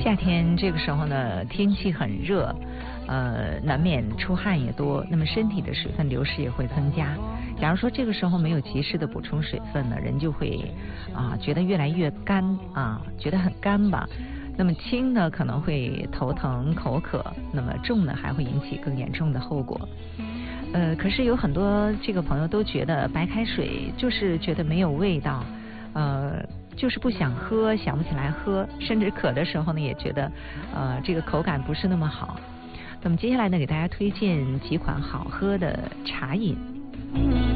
夏天这个时候呢，天气很热，难免出汗也多，那么身体的水分流失也会增加。假如说这个时候没有及时的补充水分呢，人就会觉得越来越干觉得很干吧。那么轻呢可能会头疼口渴，那么重呢还会引起更严重的后果。可是有很多这个朋友都觉得白开水就是觉得没有味道，就是不想喝，想不起来喝，甚至渴的时候呢也觉得这个口感不是那么好。那么接下来呢给大家推荐几款好喝的茶饮。